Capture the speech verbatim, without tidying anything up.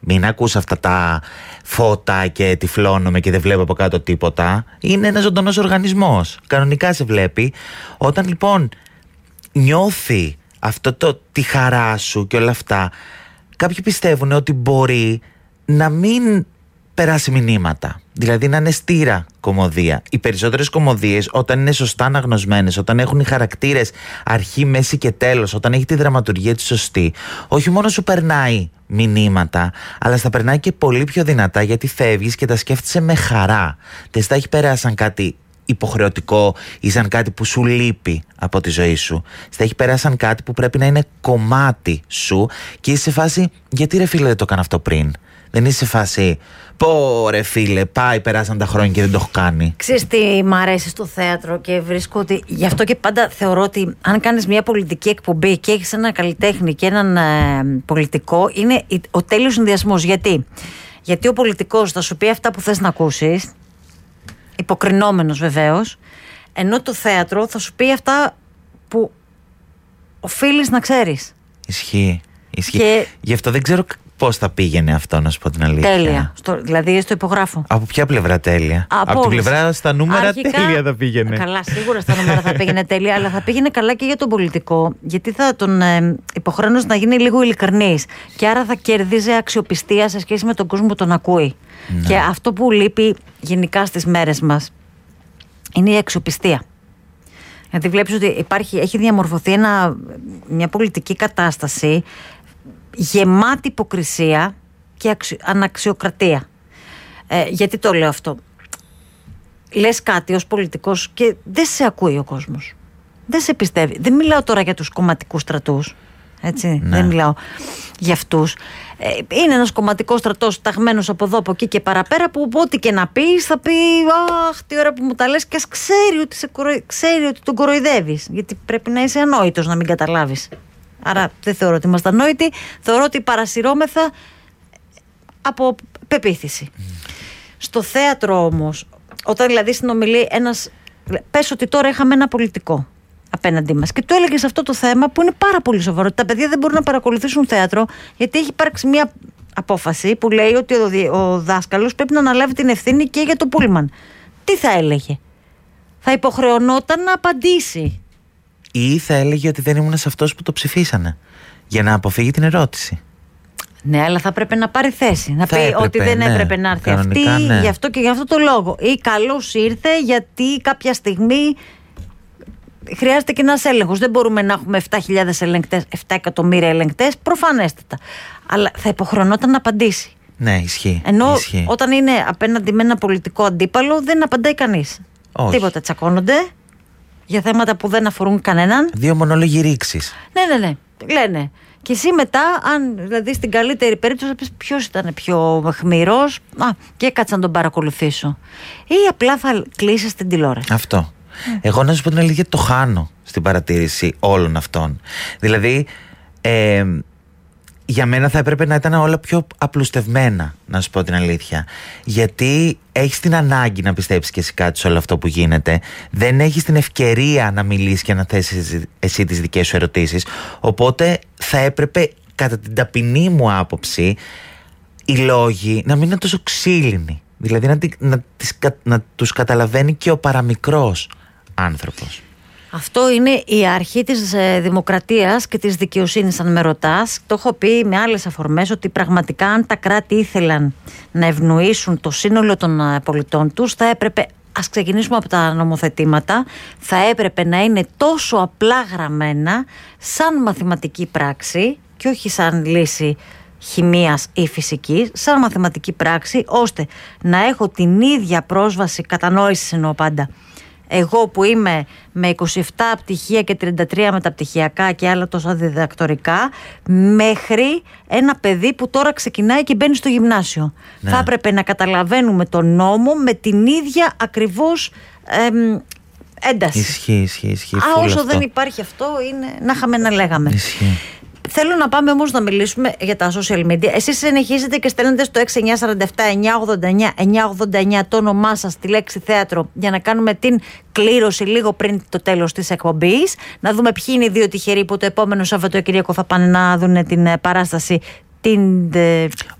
Μην ακούς αυτά τα φώτα και τυφλώνομαι και δεν βλέπω από κάτω τίποτα. Είναι ένας ζωντανός οργανισμός. Κανονικά σε βλέπει. Όταν λοιπόν νιώθει αυτό το τη χαρά σου και όλα αυτά, κάποιοι πιστεύουν ότι μπορεί να μην περάσει μηνύματα. Δηλαδή να είναι στήρα κωμωδία. Οι περισσότερες κωμωδίες, όταν είναι σωστά αναγνωσμένες, όταν έχουν οι χαρακτήρες αρχή, μέση και τέλος, όταν έχει τη δραματουργία τη σωστή, όχι μόνο σου περνάει μηνύματα, αλλά στα περνάει και πολύ πιο δυνατά, γιατί φεύγεις και τα σκέφτεσαι με χαρά. Δεν στα έχει περάσει σαν κάτι υποχρεωτικό ή σαν κάτι που σου λείπει από τη ζωή σου. Στα έχει περάσει σαν κάτι που πρέπει να είναι κομμάτι σου και είσαι σε φάση, γιατί ρε φίλε δεν το έκανα αυτό πριν. Δεν είσαι σε φάση, πω ρε φίλε, πάει, περάσαν τα χρόνια και δεν το έχω κάνει. Ξέρεις τι μ' αρέσει στο θέατρο και βρίσκω ότι γι' αυτό και πάντα θεωρώ ότι αν κάνεις μια πολιτική εκπομπή και έχεις έναν καλλιτέχνη και έναν ε, πολιτικό, είναι ο τέλειος συνδυασμός. Γιατί? Γιατί ο πολιτικός θα σου πει αυτά που θες να ακούσεις, υποκρινόμενος βεβαίως, ενώ το θέατρο θα σου πει αυτά που οφείλεις να ξέρεις. Ισχύει, ισχύει. Και... γι' αυτό δεν ξέρω πώς θα πήγαινε αυτό, να σου πω την αλήθεια. Τέλεια. Στο, δηλαδή στο υπογράφω. Από ποια πλευρά τέλεια? Από, από την πλευρά στα νούμερα αρχικά, τέλεια θα πήγαινε. Καλά, σίγουρα στα νούμερα θα πήγαινε τέλεια, αλλά θα πήγαινε καλά και για τον πολιτικό, γιατί θα τον ε, υποχρέωνε να γίνει λίγο ειλικρινής. Και άρα θα κερδίζει αξιοπιστία σε σχέση με τον κόσμο που τον ακούει. Ναι. Και αυτό που λείπει γενικά στις μέρες μας είναι η αξιοπιστία. Γιατί βλέπεις ότι υπάρχει, έχει διαμορφωθεί ένα, μια πολιτική κατάσταση γεμάτη υποκρισία και αξιο, αναξιοκρατία. Ε, γιατί το λέω αυτό? Λες κάτι ως πολιτικός και δεν σε ακούει ο κόσμος. Δεν σε πιστεύει. Δεν μιλάω τώρα για τους κομματικούς στρατούς. Έτσι, ναι. Δεν μιλάω για αυτούς. Ε, είναι ένας κομματικός στρατός ταγμένος από εδώ, από εκεί και παραπέρα, που ό,τι και να πεις θα πει αχ, τι ώρα που μου τα λες, και ας ξέρει ότι, σε κορο... ξέρει ότι τον κοροϊδεύεις. Γιατί πρέπει να είσαι ανόητος να μην καταλάβεις. Άρα δεν θεωρώ ότι είμαστε ανόητοι, θεωρώ ότι παρασυρώμεθα από πεποίθηση. Mm. Στο θέατρο όμως, όταν δηλαδή συνομιλεί ένας, πες ότι τώρα είχαμε ένα πολιτικό απέναντί μας και του έλεγες αυτό το θέμα που είναι πάρα πολύ σοβαρό, τα παιδιά δεν μπορούν να παρακολουθήσουν θέατρο, γιατί έχει υπάρξει μια απόφαση που λέει ότι ο, ο δάσκαλος πρέπει να αναλάβει την ευθύνη και για το πούλμαν. Τι θα έλεγε? Θα υποχρεωνόταν να απαντήσει. Ή θα έλεγε ότι δεν ήμουν σε αυτός που το ψηφίσανε, για να αποφύγει την ερώτηση. Ναι, αλλά θα έπρεπε να πάρει θέση. Να θα πει έπρεπε, ότι δεν ναι, έπρεπε να έρθει κανονικά, αυτή, ναι. Γι' αυτό και γι' αυτό το λόγο. Ή καλώς ήρθε, γιατί κάποια στιγμή χρειάζεται και ένας έλεγχος. Δεν μπορούμε να έχουμε επτά χιλιάδες ελεγκτές, επτά εκατομμύρια ελεγκτές, προφανέστατα. Αλλά θα υποχρεωνόταν να απαντήσει. Ναι, ισχύει. Ενώ ισχύει. Όταν είναι απέναντι με ένα πολιτικό αντίπαλο, δεν απαντάει κανείς. Όχι. Τίποτα, τσακώνονται για θέματα που δεν αφορούν κανέναν. Δύο μονόλογοι ρήξεις. Ναι, ναι, ναι. Λένε. Και εσύ μετά, αν δηλαδή στην καλύτερη περίπτωση, θα πεις ποιος ήταν πιο χμηρός, α, και έκατσα να τον παρακολουθήσω. Ή απλά θα κλείσεις την τηλεόραση. Αυτό. Mm. Εγώ να σου πω την αλήθεια, το χάνω στην παρατήρηση όλων αυτών. Δηλαδή, ε, για μένα θα έπρεπε να ήταν όλα πιο απλουστευμένα, να σου πω την αλήθεια. Γιατί έχεις την ανάγκη να πιστέψεις και εσύ κάτι σε όλο αυτό που γίνεται. Δεν έχεις την ευκαιρία να μιλήσεις και να θέσεις εσύ τις δικές σου ερωτήσεις. Οπότε θα έπρεπε, κατά την ταπεινή μου άποψη, οι λόγοι να μην είναι τόσο ξύλινοι. Δηλαδή να, να, τις, να τους καταλαβαίνει και ο παραμικρός άνθρωπος. Αυτό είναι η αρχή της ε, δημοκρατίας και της δικαιοσύνης, αν με ρωτάς. Το έχω πει με άλλες αφορμές ότι πραγματικά αν τα κράτη ήθελαν να ευνοήσουν το σύνολο των ε, πολιτών τους, θα έπρεπε, ας ξεκινήσουμε από τα νομοθετήματα, θα έπρεπε να είναι τόσο απλά γραμμένα σαν μαθηματική πράξη και όχι σαν λύση χημείας ή φυσικής, σαν μαθηματική πράξη, ώστε να έχω την ίδια πρόσβαση κατανόησης, εννοώ πάντα, εγώ που είμαι με είκοσι επτά πτυχία και τριάντα τρία μεταπτυχιακά και άλλα τόσα διδακτορικά, μέχρι ένα παιδί που τώρα ξεκινάει και μπαίνει στο γυμνάσιο. Ναι. Θα έπρεπε να καταλαβαίνουμε τον νόμο με την ίδια ακριβώς εμ, ένταση. Ισχύει, ισχύει, ισχύει. Α, όσο αυτό δεν υπάρχει αυτό, είναι να είχαμε να λέγαμε. Ισχύει. Θέλω να πάμε όμως να μιλήσουμε για τα social media. Εσείς συνεχίζετε και στέλνετε στο έξι εννιά τέσσερα επτά εννιά ογδόντα εννιά εννιά ογδόντα εννιά το όνομά σας, τη λέξη θέατρο, για να κάνουμε την κλήρωση λίγο πριν το τέλος της εκπομπής. Να δούμε ποιοι είναι οι δύο τυχεροί που το επόμενο Σαββατοκύριακο θα πάνε να δουν την παράσταση την...